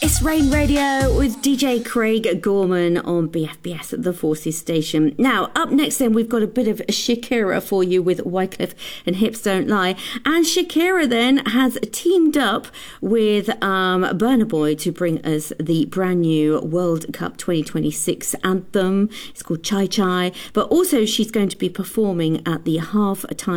It's Rain Radio with DJ Craig Gorman on BFBS, the Forces station. Now, up next then, we've got a bit of Shakira for you with Wycliffe and Hips Don't Lie. And Shakira then has teamed up with Burna Boy to bring us the brand new World Cup 2026 anthem. It's called Chai Chai. But also she's going to be performing at the half-time